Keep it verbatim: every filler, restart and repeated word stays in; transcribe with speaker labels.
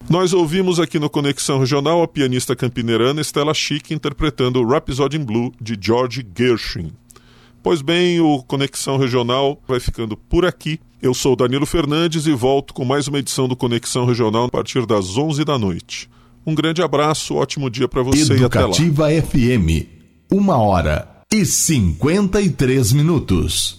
Speaker 1: Nós ouvimos aqui no Conexão Regional a pianista campineirana Stella Schick interpretando Rhapsody in Blue, de George Gershwin. Pois bem, o Conexão Regional vai ficando por aqui. Eu sou Danilo Fernandes e volto com mais uma edição do Conexão Regional a partir das onze da noite. Um grande abraço, ótimo dia para você e até lá.
Speaker 2: Educativa F M, uma hora e cinquenta e três minutos.